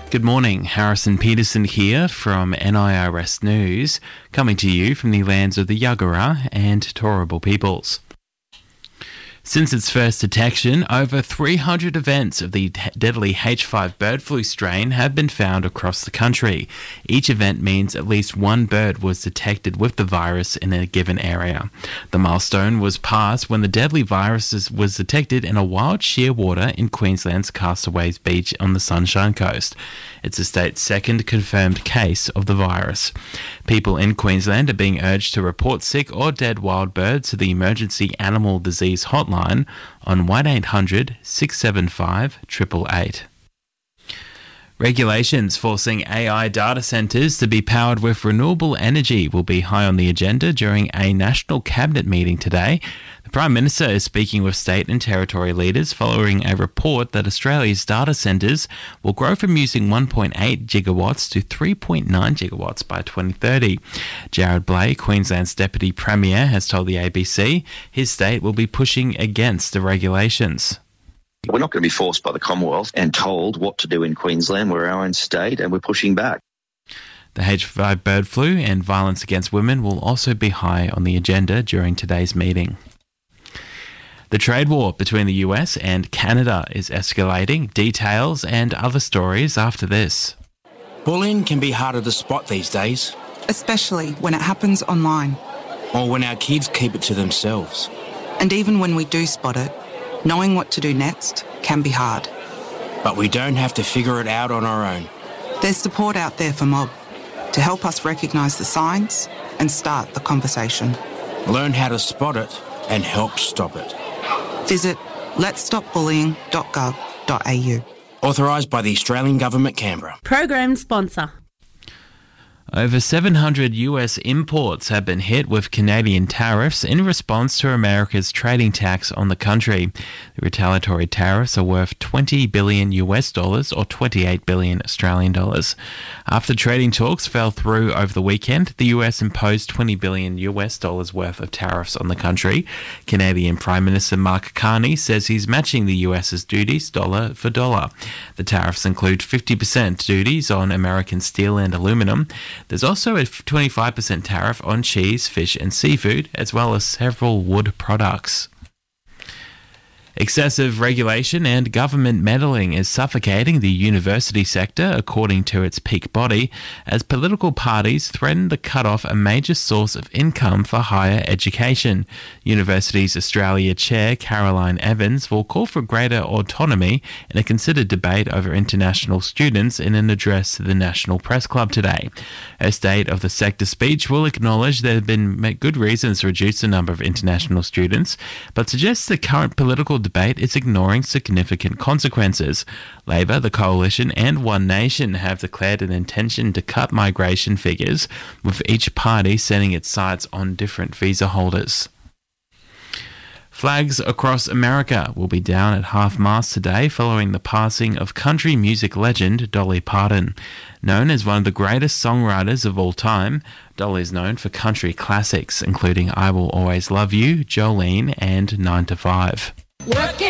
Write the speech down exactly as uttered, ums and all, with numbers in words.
Good morning, Harrison Peterson here from N I R S News, coming to you from the lands of the Yagara and Turrbal peoples. Since its first detection, over three hundred events of the deadly H five bird flu strain have been found across the country. Each event means at least one bird was detected with the virus in a given area. The milestone was passed when the deadly virus was detected in a wild shearwater in Queensland's Castaways Beach on the Sunshine Coast. It's the state's second confirmed case of the virus. People in Queensland are being urged to report sick or dead wild birds to the Emergency Animal Disease Hotline on one eight hundred six seven five eight eight eight. Regulations forcing A I data centres to be powered with renewable energy will be high on the agenda during a National Cabinet meeting today. The Prime Minister is speaking with state and territory leaders following a report that Australia's data centres will grow from using one point eight gigawatts to three point nine gigawatts by twenty thirty. Jared Blake, Queensland's Deputy Premier, has told the A B C his state will be pushing against the regulations. We're not going to be forced by the Commonwealth and told what to do in Queensland. We're our own state and we're pushing back. The H five bird flu and violence against women will also be high on the agenda during today's meeting. The trade war between the U S and Canada is escalating. Details and other stories after this. Bullying can be harder to spot these days. Especially when it happens online. Or when our kids keep it to themselves. And even when we do spot it, knowing what to do next can be hard. But we don't have to figure it out on our own. There's support out there for Mob to help us recognise the signs and start the conversation. Learn how to spot it and help stop it. Visit lets stop bullying dot gov dot a u. Authorised by the Australian Government, Canberra. Program sponsor. Over seven hundred U S imports have been hit with Canadian tariffs in response to America's trading tax on the country. The retaliatory tariffs are worth twenty billion U S dollars or twenty-eight billion Australian dollars. After trading talks fell through over the weekend, the U S imposed twenty billion U S dollars worth of tariffs on the country. Canadian Prime Minister Mark Carney says he's matching the US's duties dollar for dollar. The tariffs include fifty percent duties on American steel and aluminum. There's also a twenty-five percent tariff on cheese, fish and seafood, as well as several wood products. Excessive regulation and government meddling is suffocating the university sector, according to its peak body, as political parties threaten to cut off a major source of income for higher education. Universities Australia Chair Caroline Evans will call for greater autonomy in a considered debate over international students in an address to the National Press Club today. Her State of the Sector speech will acknowledge there have been good reasons to reduce the number of international students, but suggests the current political debate is ignoring significant consequences. Labor, the Coalition and One Nation have declared an intention to cut migration figures, with each party setting its sights on different visa holders. Flags across America will be down at half-mast today following the passing of country music legend Dolly Parton. Known as one of the greatest songwriters of all time, Dolly is known for country classics including I Will Always Love You, Jolene and nine to five.